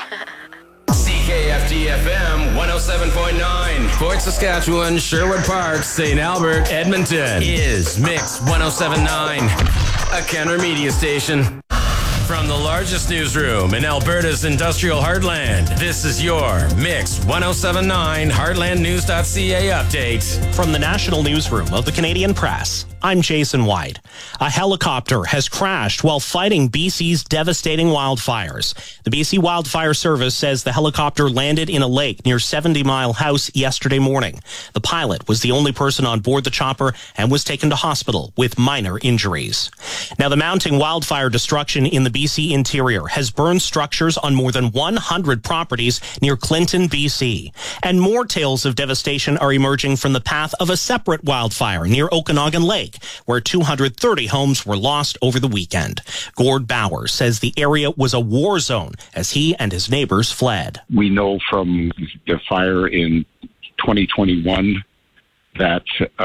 CKFD-FM 107.9. Fort Saskatchewan, Sherwood Park, St. Albert, Edmonton is Mix 107.9, a Kenner media station. From the largest newsroom in Alberta's industrial heartland, this is your Mix 107.9 HeartlandNews.ca update. From the national newsroom of the Canadian Press, I'm Jason White. A helicopter has crashed while fighting BC's devastating wildfires. The BC Wildfire Service says the helicopter landed in a lake near 70 Mile House yesterday morning. The pilot was the only person on board the chopper and was taken to hospital with minor injuries. Now, the mounting wildfire destruction in the BC interior has burned structures on more than 100 properties near Clinton, BC. And more tales of devastation are emerging from the path of a separate wildfire near Okanagan Lake, where 230 homes were lost over the weekend. Gord Bauer says the area was a war zone as he and his neighbors fled. We know from the fire in 2021 that,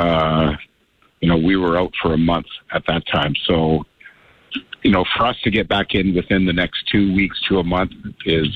we were out for a month at that time. So, for us to get back in within the next 2 weeks to a month is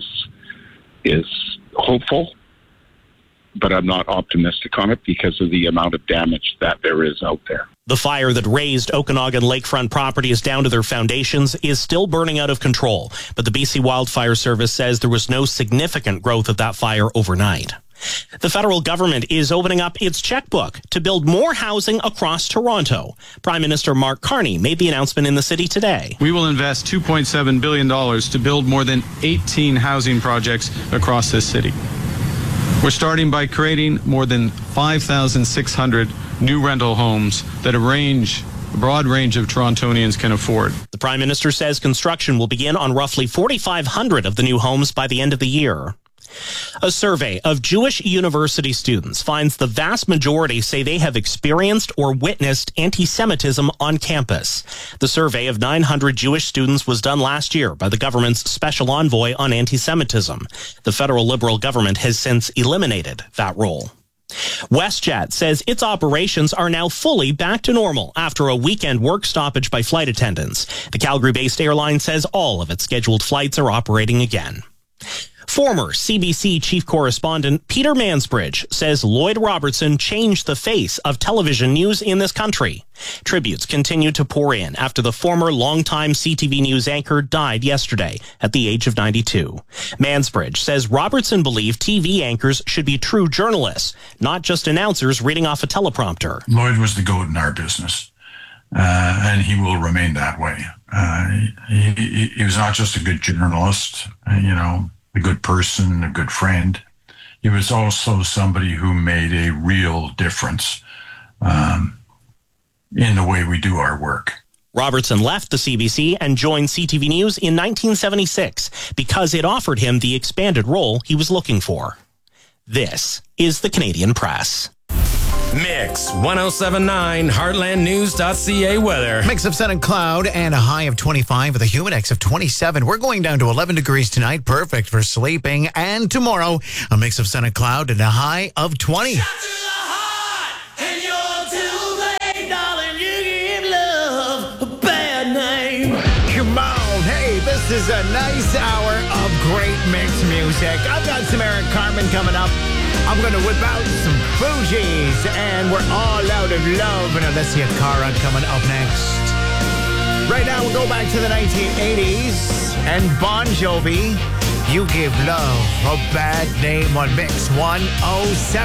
hopeful, but I'm not optimistic on it because of the amount of damage that there is out there. The fire that razed Okanagan lakefront properties down to their foundations is still burning out of control, but the BC Wildfire Service says there was no significant growth of that fire overnight. The federal government is opening up its checkbook to build more housing across Toronto. Prime Minister Mark Carney made the announcement in the city today. We will invest $2.7 billion to build more than 18 housing projects across this city. We're starting by creating more than 5,600 new rental homes that a broad range of Torontonians can afford. The Prime Minister says construction will begin on roughly 4,500 of the new homes by the end of the year. A survey of Jewish university students finds the vast majority say they have experienced or witnessed anti-Semitism on campus. The survey of 900 Jewish students was done last year by the government's special envoy on anti-Semitism. The federal Liberal government has since eliminated that role. WestJet says its operations are now fully back to normal after a weekend work stoppage by flight attendants. The Calgary-based airline says all of its scheduled flights are operating again. Former CBC chief correspondent Peter Mansbridge says Lloyd Robertson changed the face of television news in this country. Tributes continue to pour in after the former longtime CTV News anchor died yesterday at the age of 92. Mansbridge says Robertson believed TV anchors should be true journalists, not just announcers reading off a teleprompter. Lloyd was the goat in our business, and he will remain that way. He was not just a good journalist, a good person, a good friend. He was also somebody who made a real difference in the way we do our work. Robertson left the CBC and joined CTV News in 1976 because it offered him the expanded role he was looking for. This is the Canadian Press. Mix 107.9 HeartlandNews.ca weather. Mix of sun and cloud and a high of 25 with a humid index of 27. We're going down to 11 degrees tonight. Perfect for sleeping. And tomorrow, a mix of sun and cloud and a high of 20. Come on. Hey, this is a nice hour of great mixed music. I've got some Eric Carmen coming up. I'm going to whip out some Fugees, and we're all out of love. And Alessia Cara coming up next. Right now, we'll go back to the 1980s, and Bon Jovi, You Give Love a Bad Name on Mix 107.